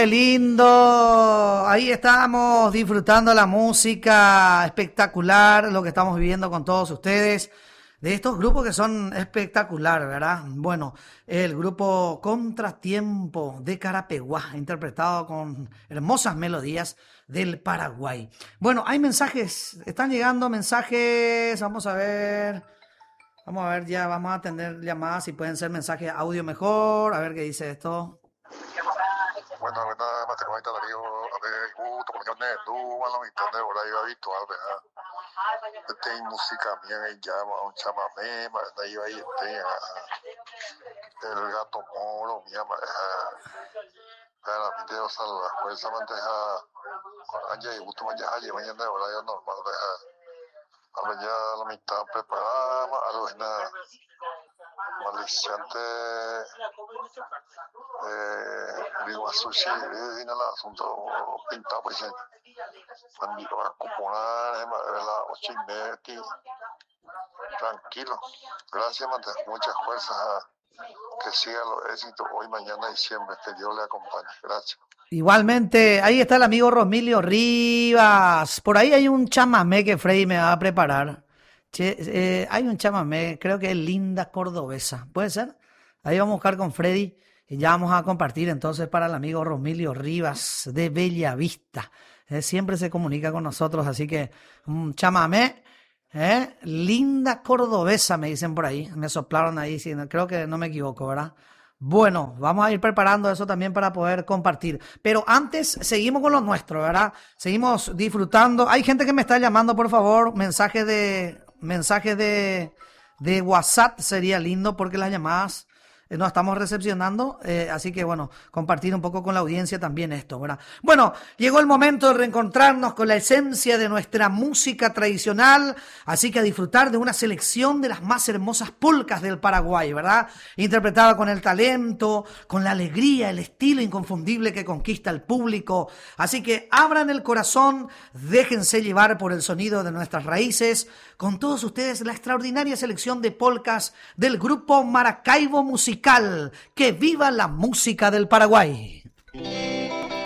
Qué lindo, ahí estamos disfrutando la música espectacular, lo que estamos viviendo con todos ustedes, de estos grupos que son espectacular, ¿verdad? Bueno, el grupo Contratiempo de Carapeguá, interpretado con hermosas melodías del Paraguay. Bueno, hay mensajes, están llegando mensajes, vamos a ver, ya vamos a atender llamadas, si pueden ser mensajes de audio mejor, a ver qué dice esto. Bueno, nada más te comento, Darío, a ver, gusto, porque yo ne, tú, a la mitad de hora iba habitual, ¿verdad? Tem música mía que llama, un chamamé, ¿verdad? Iba ahí, el gato moro, mía, para video salva, pues esa bandeja, allá y gusto, mañana de hora ya normal, ¿verdad? A ver, ya a la mitad preparada, algo es nada. Maliciante, digo a sushi, viene el asunto pintado, pues, cuando va a cuponar, la 8:30, tranquilo. Gracias, Mate, muchas fuerzas, que sigan los éxitos hoy, mañana y siempre, que Dios le acompañe. Gracias. Igualmente, ahí está el amigo Romilio Rivas. Por ahí hay un chamamé que Freddy me va a preparar. Che, hay un chamamé, creo que es Linda Cordobesa. ¿Puede ser? Ahí vamos a buscar con Freddy y ya vamos a compartir entonces para el amigo Romilio Rivas de Bellavista. Siempre se comunica con nosotros, así que un chamamé. Linda Cordobesa, me dicen por ahí. Me soplaron ahí, sí, creo que no me equivoco, ¿verdad? Bueno, vamos a ir preparando eso también para poder compartir. Pero antes, seguimos con lo nuestro, ¿verdad? Seguimos disfrutando. Hay gente que me está llamando, por favor. Mensajes de WhatsApp sería lindo porque las llamadas no estamos recepcionando. Así que, bueno, compartir un poco con la audiencia también esto, ¿verdad? Bueno, llegó el momento de reencontrarnos con la esencia de nuestra música tradicional. Así que a disfrutar de una selección de las más hermosas polcas del Paraguay, ¿verdad? Interpretada con el talento, con la alegría, el estilo inconfundible que conquista el público. Así que abran el corazón, déjense llevar por el sonido de nuestras raíces. Con todos ustedes, la extraordinaria selección de polcas del grupo Maracaibo Musical. ¡Que viva la música del Paraguay!